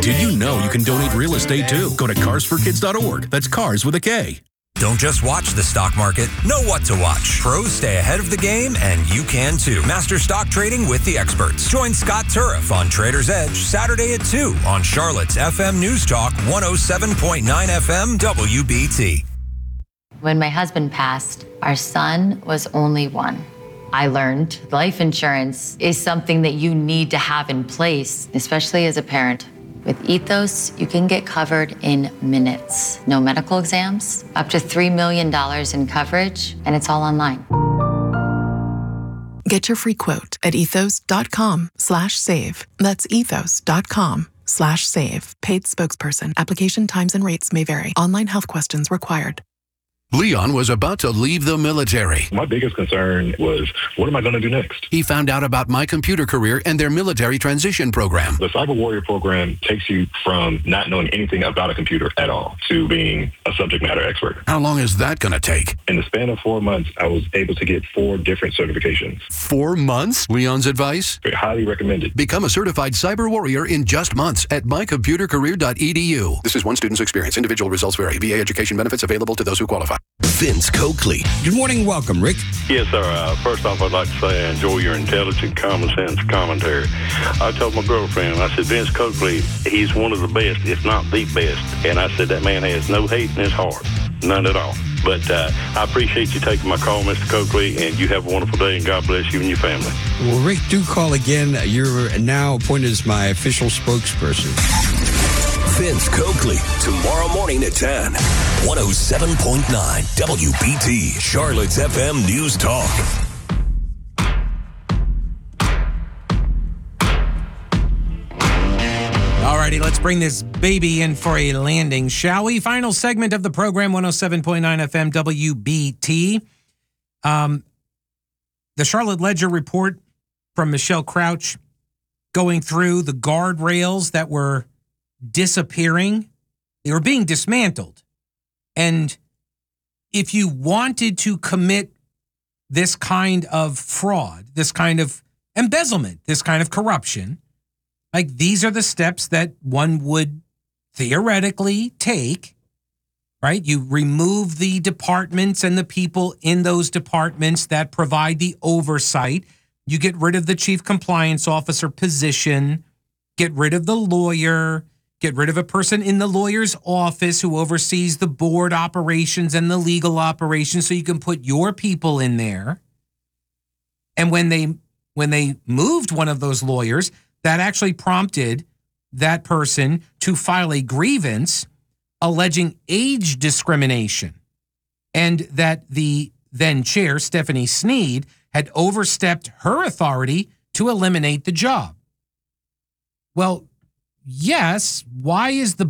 Did you know you can donate real estate too? Go to carsforkids.org. That's cars with a K. Don't just watch the stock market. Know what to watch. Pros stay ahead of the game, and you can too. Master stock trading with the experts. Join Scott Turriff on Trader's Edge Saturday at 2 on Charlotte's FM News Talk 107.9 FM WBT. When my husband passed, our son was only one. I learned life insurance is something that you need to have in place, especially as a parent. With Ethos, you can get covered in minutes. No medical exams, up to $3 million in coverage, and it's all online. Get your free quote at ethos.com/save. That's ethos.com/save. Paid spokesperson. Application times and rates may vary. Online health questions required. Leon was about to leave the military. My biggest concern was, what am I going to do next? He found out about My Computer Career and their military transition program. The Cyber Warrior program takes you from not knowing anything about a computer at all to being a subject matter expert. How long is that going to take? In the span of 4 months, I was able to get 4 different certifications. 4 months? Leon's advice? Highly recommended. Become a certified cyber warrior in just months at mycomputercareer.edu. This is one student's experience. Individual results vary. VA education benefits available to those who qualify. Vince Coakley. Good morning. Welcome, Rick. Yes, sir. First off, I'd like to say I enjoy your intelligent, common sense commentary. I told my girlfriend, I said, Vince Coakley, he's one of the best, if not the best. And I said, that man has no hate in his heart. None at all. But I appreciate you taking my call, Mr. Coakley, and you have a wonderful day, and God bless you and your family. Well, Rick, do call again. You're now appointed as my official spokesperson. Vince Coakley, tomorrow morning at 10. 107.9 WBT, Charlotte's FM News Talk. Alrighty, let's bring this baby in for a landing, shall we? Final segment of the program, 107.9 FM WBT. The Charlotte Ledger report from Michelle Crouch going through the guardrails that were disappearing. They were being dismantled. And if you wanted to commit this kind of fraud, this kind of embezzlement, this kind of corruption, like these are the steps that one would theoretically take, right? You remove the departments and the people in those departments that provide the oversight. You get rid of the chief compliance officer position, get rid of the lawyer, get rid of a person in the lawyer's office who oversees the board operations and the legal operations so you can put your people in there. And when they moved one of those lawyers, that actually prompted that person to file a grievance alleging age discrimination, and that the then chair, Stephanie Sneed, had overstepped her authority to eliminate the job. Well, yes, why is the